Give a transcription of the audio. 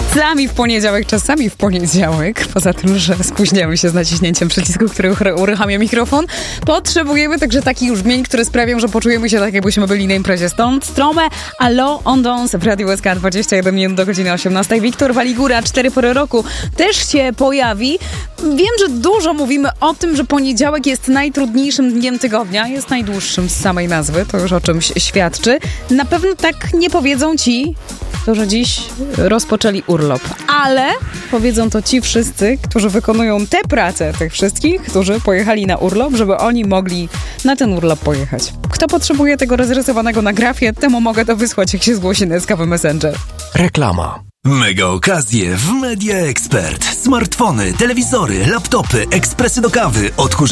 Czasami w poniedziałek, poza tym, że spóźniamy się z naciśnięciem przycisku, który uruchamia mikrofon, potrzebujemy także takich już brzmień, które sprawią, że poczujemy się tak, jakbyśmy byli na imprezie. Stąd Strome, Allo on Dance w Radiu SK 21 minut do godziny 18. Wiktor Waligura, 4 pory roku, też się pojawi. Wiem, że dużo mówimy o tym, że poniedziałek jest najtrudniejszym dniem tygodnia, jest najdłuższym z samej nazwy, to już o czymś świadczy. Na pewno tak nie powiedzą ci, którzy dziś rozpoczęli urlop, ale powiedzą to ci wszyscy, którzy wykonują tę pracę tych wszystkich, którzy pojechali na urlop, żeby oni mogli na ten urlop pojechać. Kto potrzebuje tego rozrysowanego na grafie, temu mogę to wysłać, jak się zgłosi na SKW Messenger. Reklama. Mega okazje w Media Expert. Smartfony, telewizory, laptopy, ekspresy do kawy, odkurzacze